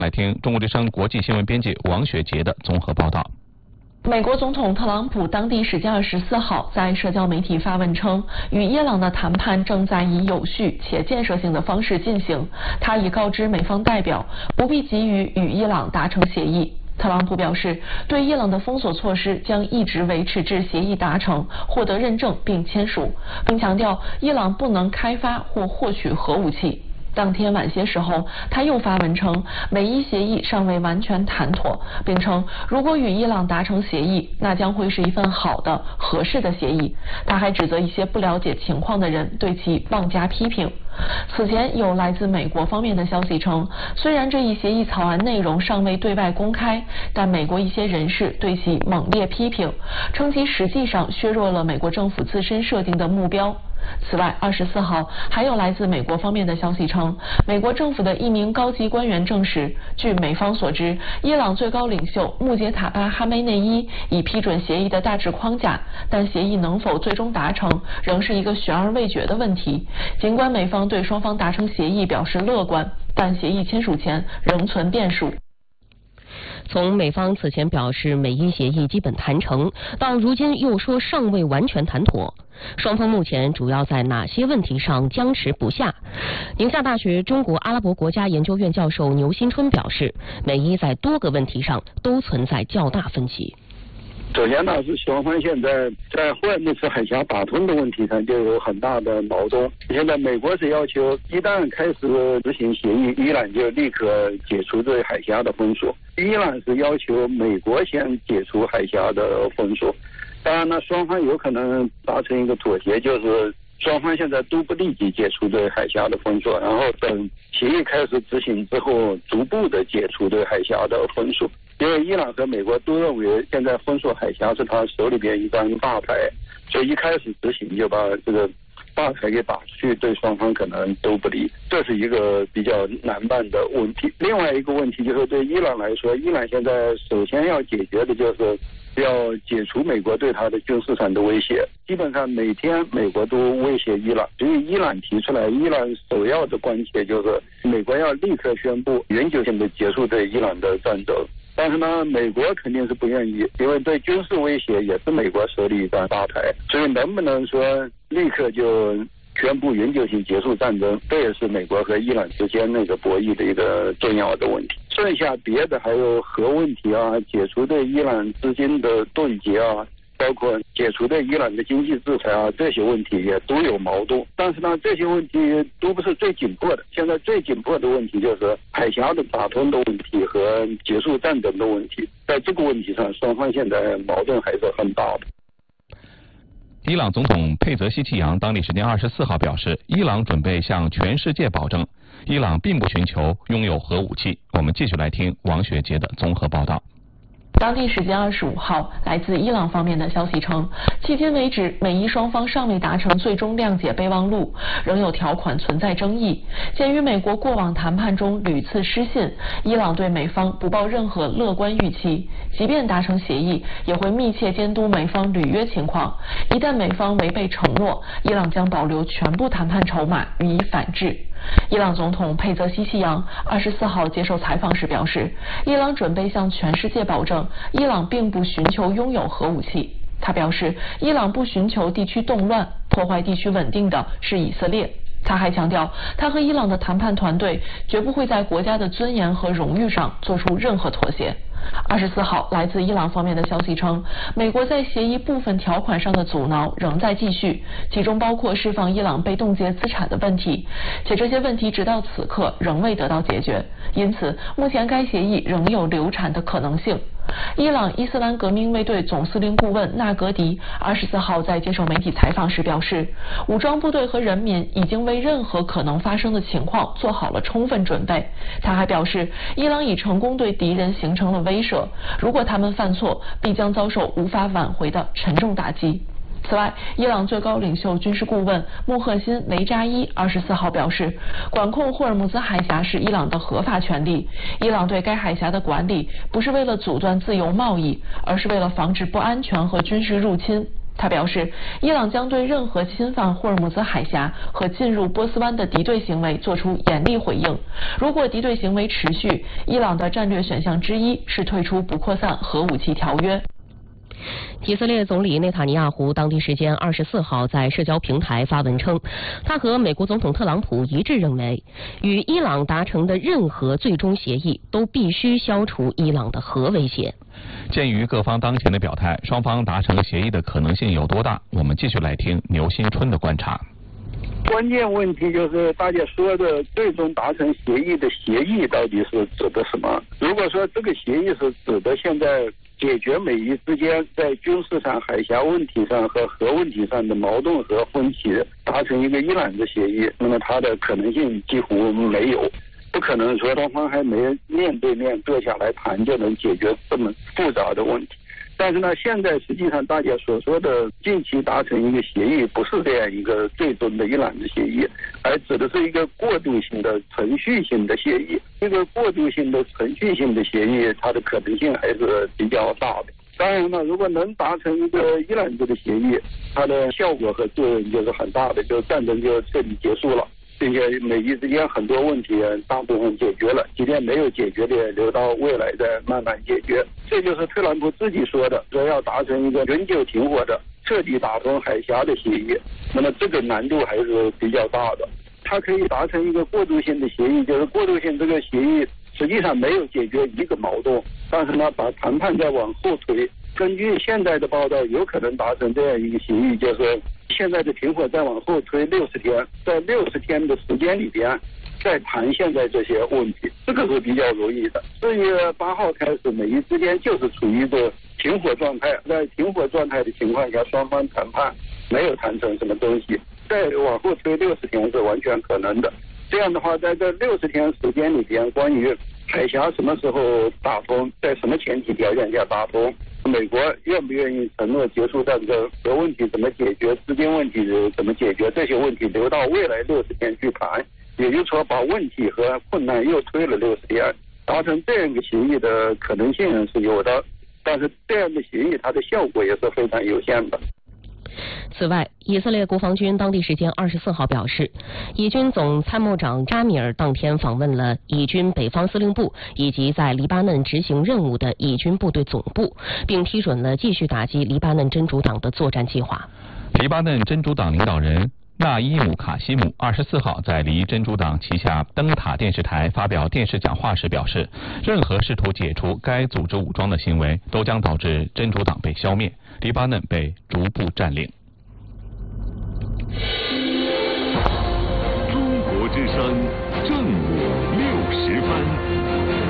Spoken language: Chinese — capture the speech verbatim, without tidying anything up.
来听中国之声国际新闻编辑王雪杰的综合报道。 美国总统特朗普当地时间二十四号在社交媒体发文称，与伊朗的谈判正在以有序且建设性的方式进行。他已告知美方代表，不必急于与伊朗达成协议。特朗普表示，对伊朗的封锁措施将一直维持至协议达成、获得认证并签署，并强调伊朗不能开发或获取核武器。当天晚些时候，他又发文称，美伊协议尚未完全谈妥，并称如果与伊朗达成协议，那将会是一份好的、合适的协议。他还指责一些不了解情况的人对其妄加批评。此前有来自美国方面的消息称，虽然这一协议草案内容尚未对外公开，但美国一些人士对其猛烈批评，称其实际上削弱了美国政府自身设定的目标。此外，二十四号还有来自美国方面的消息称，美国政府的一名高级官员证实，据美方所知，伊朗最高领袖穆杰塔巴哈梅内伊已批准协议的大致框架，但协议能否最终达成，仍是一个悬而未决的问题。尽管美方对双方达成协议表示乐观，但协议签署前仍存变数。 从美方此前表示美伊协议基本谈成，到如今又说尚未完全谈妥，双方目前主要在哪些问题上僵持不下？宁夏大学中国阿拉伯国家研究院教授牛新春表示，美伊在多个问题上都存在较大分歧。 首先呢，是双方现在在霍尔木兹海峡打通的问题上就有很大的矛盾。现在美国是要求一旦开始执行协议，伊朗就立刻解除对海峡的封锁；伊朗是要求美国先解除海峡的封锁。当然呢，双方有可能达成一个妥协，就是双方现在都不立即解除对海峡的封锁，然后等协议开始执行之后，逐步的解除对海峡的封锁。因为伊朗和美国都认为现在封锁海峡是他手里边一张大牌，所以一开始执行就把这个大牌给打出去，对双方可能都不利，这是一个比较难办的问题。另外一个问题就是对伊朗来说，伊朗现在首先要解决的就是要解除美国对他的军事上的威胁。基本上每天美国都威胁伊朗，所以伊朗提出来，伊朗首要的关切就是美国要立刻宣布永久性的结束对伊朗的战争。但是呢，美国肯定是不愿意，因为对军事威胁也是美国手里一张大牌，所以能不能说立刻就宣布永久性结束战争，这也是美国和伊朗之间那个博弈的一个重要的问题。剩下别的还有核问题啊，解除对伊朗资金的冻结啊，包括解除对伊朗的经济制裁啊，这些问题也都有矛盾。但是呢，这些问题都不是最紧迫的，现在最紧迫的问题就是海峡的打通的问题和结束战争的问题。在这个问题上，双方现在矛盾还是很大的。 伊朗总统佩泽希奇扬当地时间二十四号表示，伊朗准备向全世界保证，伊朗并不寻求拥有核武器。我们继续来听王雪杰的综合报道。 当地时间二十五号，来自伊朗方面的消息称，迄今为止，美伊双方尚未达成最终谅解备忘录，仍有条款存在争议。鉴于美国过往谈判中屡次失信，伊朗对美方不抱任何乐观预期，即便达成协议，也会密切监督美方履约情况。一旦美方违背承诺，伊朗将保留全部谈判筹码予以反制。伊朗总统佩泽希奇扬二十四号接受采访时表示，伊朗准备向全世界保证，伊朗并不寻求拥有核武器。他表示，伊朗不寻求地区动乱，破坏地区稳定的是以色列。他还强调，他和伊朗的谈判团队绝不会在国家的尊严和荣誉上做出任何妥协。二十四号，来自伊朗方面的消息称，美国在协议部分条款上的阻挠仍在继续，其中包括释放伊朗被冻结资产的问题，且这些问题直到此刻仍未得到解决，因此目前该协议仍有流产的可能性。伊朗伊斯兰革命卫队总司令顾问纳格迪二十四号在接受媒体采访时表示，武装部队和人民已经为任何可能发生的情况做好了充分准备。他还表示，伊朗已成功对敌人形成了威慑，如果他们犯错，必将遭受无法挽回的沉重打击。此外，伊朗最高领袖军事顾问穆赫辛雷扎伊二十四号表示，管控霍尔木兹海峡是伊朗的合法权利。伊朗对该海峡的管理不是为了阻断自由贸易，而是为了防止不安全和军事入侵。 他表示，伊朗将对任何侵犯霍尔木兹海峡和进入波斯湾的敌对行为作出严厉回应。如果敌对行为持续，伊朗的战略选项之一是退出不扩散核武器条约。 以色列总理内塔尼亚胡当地时间二十四号在社交平台发文称，他和美国总统特朗普一致认为，与伊朗达成的任何最终协议都必须消除伊朗的核威胁。 鉴于各方当前的表态，双方达成协议的可能性有多大？我们继续来听牛新春的观察。 关键问题就是大家说的最终达成协议的协议到底是指的什么？如果说这个协议是指的现在解决美伊之间在军事上、海峡问题上和核问题上的矛盾和分歧，达成一个伊朗的协议，那么它的可能性几乎没有。不可能说双方还没面对面坐下来谈就能解决这么复杂的问题。但是呢，现在实际上大家所说的近期达成一个协议，不是这样一个最终的伊朗的协议，而指的是一个过渡性的程序性的协议。这个过渡性的程序性的协议，它的可能性还是比较大的。当然了，如果能达成一个伊朗这个协议，它的效果和作用就是很大的，就战争就彻底结束了。并且美伊之间很多问题大部分解决了，即便没有解决的，留到未来再慢慢解决。这就是特朗普自己说的，说要达成一个永久停火的、彻底打通海峡的协议。那么这个难度还是比较大的。他可以达成一个过渡性的协议，就是过渡性这个协议实际上没有解决一个矛盾，但是呢，把谈判再往后推。根据现在的报道，有可能达成这样一个协议，就是现在的停火再往后推六十天，在六十天的时间里边再谈现在这些问题，这个是比较容易的。四月八号开始，美伊之间就是处于一个停火状态，在停火状态的情况下，双方谈判没有谈成什么东西，再往后推六十天是完全可能的。这样的话，在这六十天时间里边，关于海峡什么时候打通，在什么前提条件下打通，美国愿不愿意承诺结束战争，核问题怎么解决，资金问题怎么解决，这些问题留到未来六十天去谈，也就是说把问题和困难又推了六十天，达成这样一个协议的可能性是有的，但是这样的协议它的效果也是非常有限的。 此外，以色列国防军当地时间二十四号表示，以军总参谋长扎米尔当天访问了以军北方司令部以及在黎巴嫩执行任务的以军部队总部，并批准了继续打击黎巴嫩真主党的作战计划。 黎巴嫩真主党领导人纳伊姆卡西姆二十四号在黎真主党旗下灯塔电视台发表电视讲话时表示，任何试图解除该组织武装的行为都将导致真主党被消灭，黎巴嫩被逐步占领。